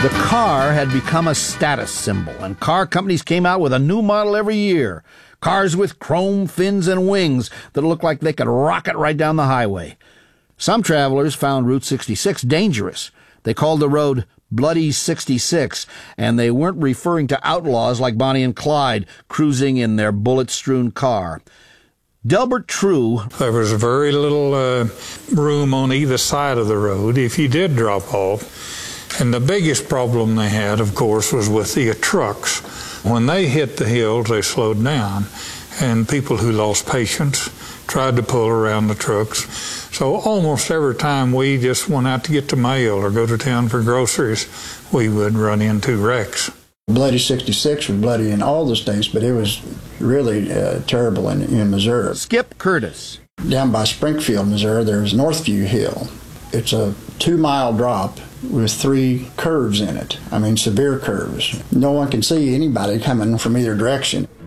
The car had become a status symbol, and car companies came out with a new model every year. Cars with chrome fins and wings that looked like they could rocket right down the highway. Some travelers found Route 66 dangerous. They called the road Bloody 66, and they weren't referring to outlaws like Bonnie and Clyde cruising in their bullet-strewn car. Delbert True. There was very little room on either side of the road if you did drop off. And the biggest problem they had, of course, was with the trucks. When they hit the hills, they slowed down, and people who lost patience tried to pull around the trucks. So almost every time we just went out to get the mail or go to town for groceries, we would run into wrecks. Bloody 66 was bloody in all the states, but it was really terrible in Missouri. Skip Curtis. Down by Springfield, Missouri, there's Northview Hill. It's a 2-mile drop with 3 curves in it. I mean, severe curves. No one can see anybody coming from either direction.